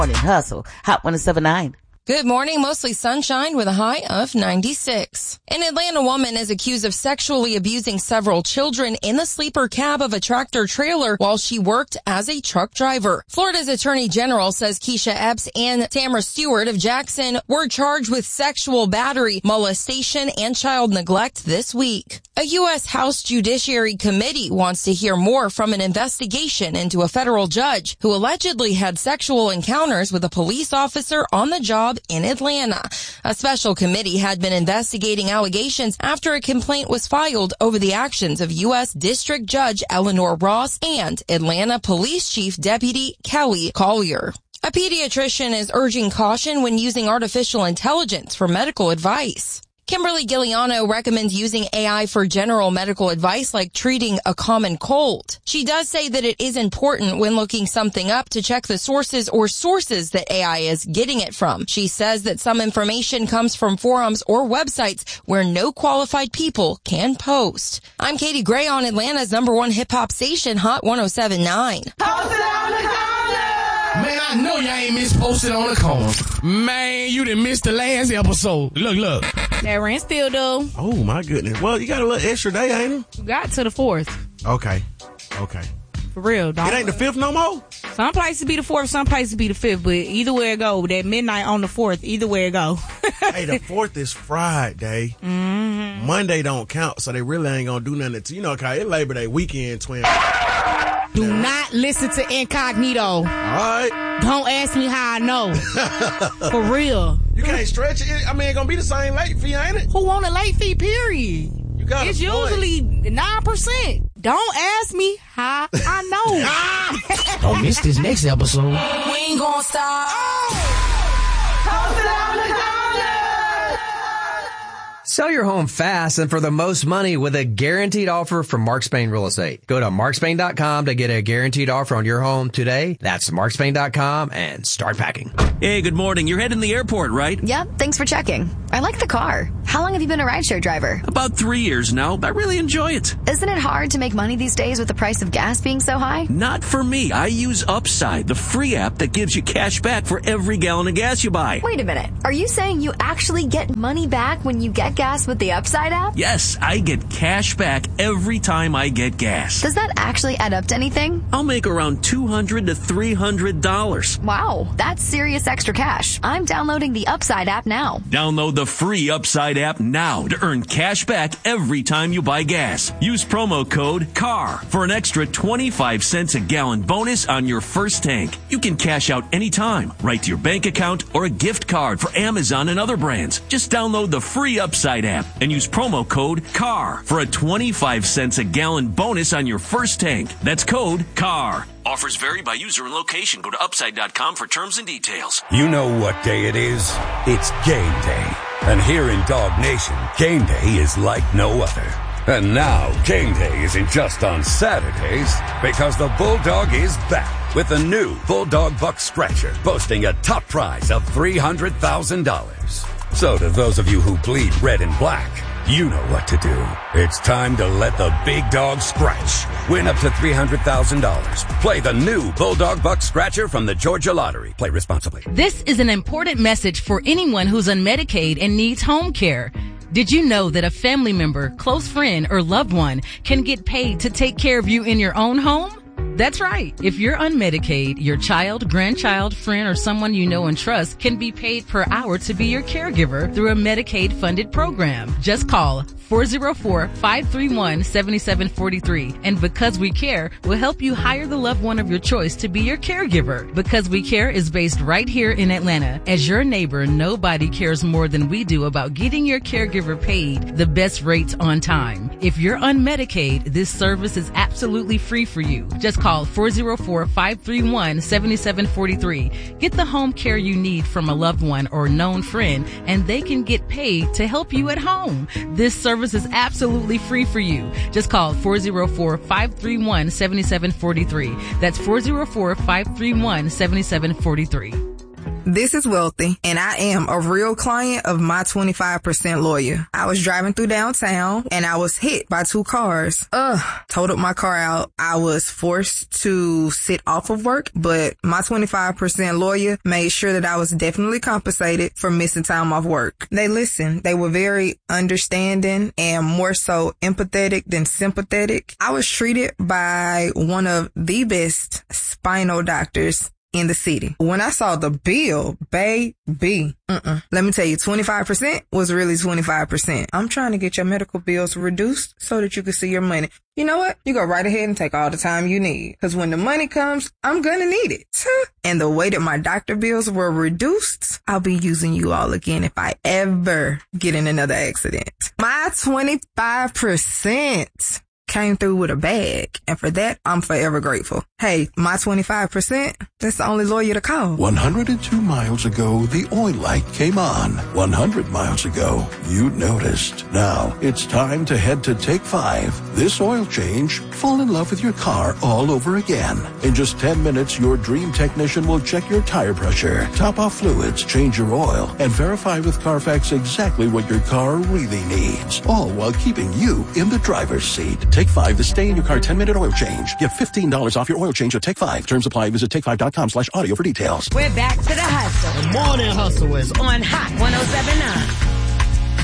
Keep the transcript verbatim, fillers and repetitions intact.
Morning Hustle, Hot one oh seven point nine. Good morning. Mostly sunshine with a high of ninety-six. An Atlanta woman is accused of sexually abusing several children in the sleeper cab of a tractor trailer while she worked as a truck driver. Florida's Attorney General says Keisha Epps and Tamara Stewart of Jackson were charged with sexual battery, molestation, and child neglect this week. A U S House Judiciary Committee wants to hear more from an investigation into a federal judge who allegedly had sexual encounters with a police officer on the job in Atlanta. A special committee had been investigating allegations after a complaint was filed over the actions of U S District Judge Eleanor Ross and Atlanta Police Chief Deputy Kelly Collier. A pediatrician is urging caution when using artificial intelligence for medical advice. Kimberly Giuliano recommends using A I for general medical advice like treating a common cold. She does say that it is important when looking something up to check the sources or sources that A I is getting it from. She says that some information comes from forums or websites where no qualified people can post. I'm Katie Gray on Atlanta's number one hip-hop station, Hot one oh seven point nine. Post it on the corner! Man, I know y'all ain't misposted on the corner. Man, you done missed the last episode. Look, look. That rent still due. Oh, my goodness. Well, you got a little extra day, ain't it? You got to the fourth. Okay. Okay. For real, dog. It ain't the fifth no more? Some places be the fourth, some places be the fifth, but either way it go, that midnight on the fourth, either way it go. Hey, the fourth is Friday. Mm-hmm. Monday don't count, so they really ain't gonna do nothing. To, you know, cause it's Labor Day weekend, twin. Do not listen to Incognito. All right. Don't ask me how I know. For real. You can't stretch it. I mean, it's gonna be the same late fee, ain't it? Who want a late fee, period? You got It's usually nine percent. Don't ask me how I know. Don't miss this next episode. We ain't gonna stop. Post it on the corner! Sell your home fast and for the most money with a guaranteed offer from Mark Spain Real Estate. Go to mark spain dot com to get a guaranteed offer on your home today. That's mark spain dot com and start packing. Hey, good morning. You're heading to the airport, right? Yep, thanks for checking. I like the car. How long have you been a rideshare driver? About three years now. I really enjoy it. Isn't it hard to make money these days with the price of gas being so high? Not for me. I use Upside, the free app that gives you cash back for every gallon of gas you buy. Wait a minute. Are you saying you actually get money back when you get gas with the Upside app? Yes, I get cash back every time I get gas. Does that actually add up to anything? I'll make around two hundred to three hundred dollars. Wow, that's serious extra cash. I'm downloading the Upside app now. Download the free Upside app now to earn cash back every time you buy gas. Use promo code C A R for an extra twenty-five cents a gallon bonus on your first tank. You can cash out anytime, right to your bank account or a gift card for Amazon and other brands. Just download the free Upside app and use promo code C A R for a twenty-five cents a gallon bonus on your first tank. That's code C A R. Offers vary by user and location. Go to upside dot com for terms and details. You know what day it is? It's game day. And here in Dog Nation, game day is like no other. And now, game day isn't just on Saturdays, because the Bulldog is back with the new Bulldog Buck Scratcher, boasting a top prize of three hundred thousand dollars. So to those of you who bleed red and black, you know what to do. It's time to let the big dog scratch. Win up to three hundred thousand dollars. Play the new Bulldog Buck Scratcher from the Georgia Lottery. Play responsibly. This is an important message for anyone who's on Medicaid and needs home care. Did you know that a family member, close friend, or loved one can get paid to take care of you in your own home? That's right. If you're on Medicaid, your child, grandchild, friend, or someone you know and trust can be paid per hour to be your caregiver through a Medicaid-funded program. Just call four oh four, five three one, seven seven four three. And Because We Care will help you hire the loved one of your choice to be your caregiver. Because We Care is based right here in Atlanta. As your neighbor, nobody cares more than we do about getting your caregiver paid the best rates on time. If you're on Medicaid, this service is absolutely free for you. Just call four oh four, five three one, seven seven four three. Get the home care you need from a loved one or known friend, and they can get paid to help you at home. This service is absolutely free for you. Just call four oh four, five three one, seven seven four three. That's four oh four, five three one, seven seven four three. This is Wealthy, and I am a real client of My twenty-five percent Lawyer. I was driving through downtown, and I was hit by two cars. Ugh, totaled my car out. I was forced to sit off of work, but My twenty-five percent Lawyer made sure that I was definitely compensated for missing time off work. They listened. They were very understanding and more so empathetic than sympathetic. I was treated by one of the best spinal doctors in the city. When I saw the bill, baby, mm-mm. Let me tell you, twenty-five percent was really twenty-five percent. I'm trying to get your medical bills reduced so that you can see your money. You know what? You go right ahead and take all the time you need. Because when the money comes, I'm going to need it. And the way that my doctor bills were reduced, I'll be using you all again if I ever get in another accident. My twenty-five percent came through with a bag, and for that, I'm forever grateful. Hey, My twenty-five percent, that's the only lawyer to call. one hundred two miles ago, the oil light came on. one hundred miles ago, you noticed. Now, it's time to head to Take Five. This oil change, fall in love with your car all over again. In just ten minutes, your dream technician will check your tire pressure, top off fluids, change your oil, and verify with Carfax exactly what your car really needs, all while keeping you in the driver's seat. Take Five, the stay-in-your-car ten-minute oil change. Get fifteen dollars off your oil change at Take Five. Terms apply. Visit take five dot com slash audio for details. We're back to the hustle. The morning hustle is on Hot one oh seven point nine.